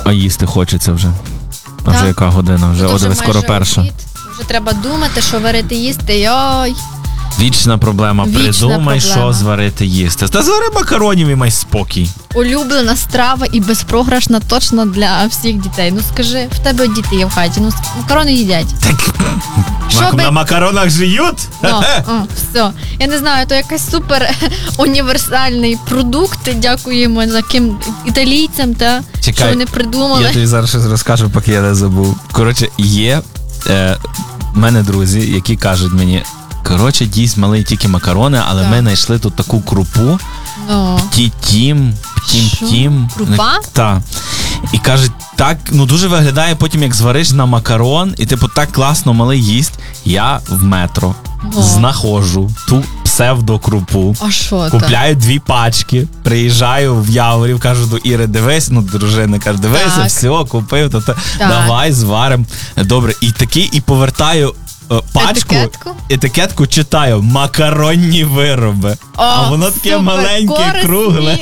А їсти хочеться вже. А Так. вже яка година? Вже Тут от скоро майже перша. обід. Вже треба думати, що варити їсти. Йой. Вічна проблема. Вічна Придумай, проблема. що зварити їсти. Та звари макаронів і май спокій. Улюблена страва і безпрограшна точно для всіх дітей. Ну скажи, в тебе діти є в хаті, ну макарони їдять. Що би- На макаронах жиють? Все. Я не знаю, то якийсь супер універсальний продукт. Дякуємо таким італійцям, Чекай, що вони придумали. Я тобі зараз щось розкажу, поки я не забув. Коротше, є в мене друзі, які кажуть мені, коротше, дійсно малий тільки макарони, але Так. ми знайшли тут таку крупу, Ну. тім. Крупа? Так. І кажуть, так, ну дуже виглядає потім, як звариш на макарон, і типу так класно малий їсть. Я в метро знаходжу ту псевдокрупу. А що Купляю 2 пачки, приїжджаю в Яворів, кажу до Іри, дивись, ну дружина каже, дивися, Так. все, купив, давай зварим. Добре, і повертаю пачку, етикетку читаю, макаронні вироби. А воно таке супер, маленьке, корисні. кругле.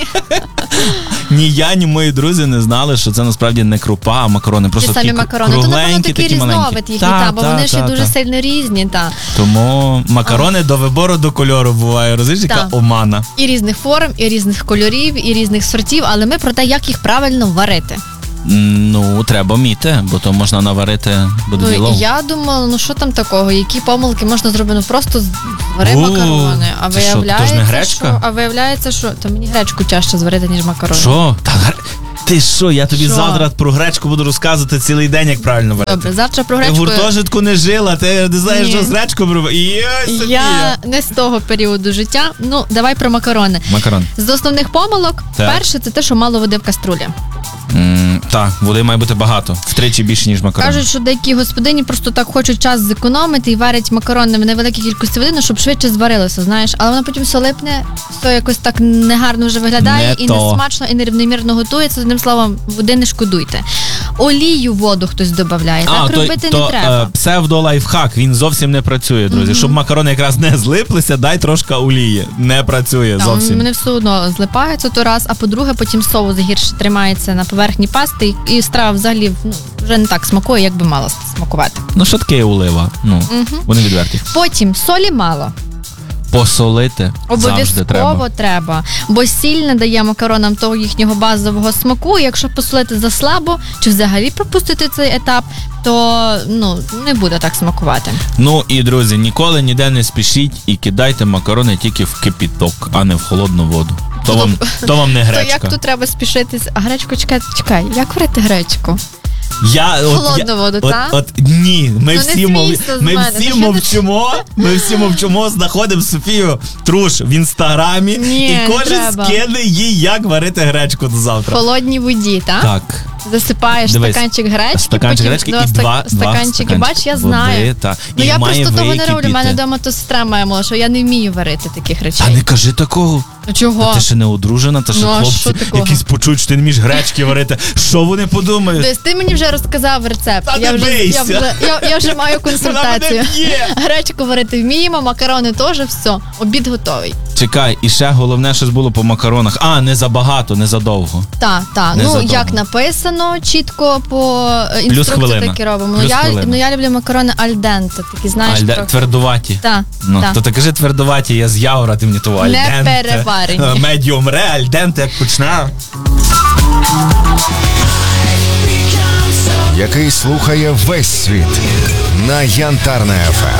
Ні я, ні мої друзі не знали, що це насправді не крупа, а макарони. Просто Ті самі такі макарони. То напевно кругленькі, такий такі маленькі. різновид їхній, бо вони ще дуже сильно різні. Тому макарони до вибору, до кольору буває. Розумієш, яка омана. І різних форм, і різних кольорів, і різних сортів, але ми про те, як їх правильно варити. Ну, треба вміти, бо то можна наварити буде діло. Я думала, що там такого, які помилки можна зробити, ну просто звари макарони, а це що, то ж не виявляється, гречка? що то мені гречку тяжче зварити, ніж макарони. Що? Ти що, я тобі завтра про гречку буду розказувати цілий день, як правильно варити. Добре, завтра про Ти гречку. в гуртожитку не жила, ти не знаєш, Ні. що з гречкою робити. Я не з того періоду життя. Ну, давай про макарони. Макарон. З основних помилок, перше, це те, що мало води в каструлі. Так, води має бути багато, втричі більше, ніж макарон. Кажуть, що деякі господині просто так хочуть час зекономити і варять макарони в невеликій кількості води, щоб швидше зварилося, знаєш. Але воно потім все липне, все якось так негарно вже виглядає, і не смачно, і нерівномірно готується. Одним словом, води не шкодуйте. Олію в воду хтось додає, так робити не треба. Псевдо-лайфхак, він зовсім не працює, друзі. Щоб макарони якраз не злиплися, дай трошки олії. Не працює зовсім. Вони все одно злипаються то раз, а по-друге, потім соус гірше тримається на поверхні пасти, і страва взагалі вже не так смакує, як би мала смакувати. Ну, що таке олива? Ну, вони відверті. Потім солі мало. Посолити завжди треба. Обов'язково треба, бо сіль не дає макаронам того їхнього базового смаку, і якщо посолити заслабо, чи взагалі пропустити цей етап, то не буде так смакувати. Ну і, друзі, ніколи ніде не спішіть і кидайте макарони тільки в кипіток, а не в холодну воду. То вам не гречка. То як тут треба спішитись? А гречку, чекай, як варити гречку? Холодну воду, так? Ні, ми всі всі мовчимо, знаходимо Софію Труш в інстаграмі, і кожен скине їй, як варити гречку до завтра. В холодній воді, так? Так. Засипаєш стаканчик гречки, потім і два стаканчики. Бач, я знаю. Ну я просто того не роблю, в мене вдома то сестра моя мала, що я не вмію варити таких речей. Та не кажи такого. Чого? Ти ще не одружена, та ще хлопці якісь почують, що ти не вмієш гречки варити. Що вони подумають? Тобто ти мені вже розказав рецепт. Та я вже маю консультацію. Гречку варити вміємо, макарони теж, все. Обід готовий. Чекай, і ще головне щось було по макаронах. Не забагато, не задовго. Так. Як написано, чітко по інструкції такі робимо. Я люблю макарони альденте, такі, знаєш, твердуваті. Так. То ти кажи твердуваті, я з Явора, ти мені того альденте. Не переварені. Медіум ре, альденте, як почне. Який слухає весь світ на Янтарна ФМ.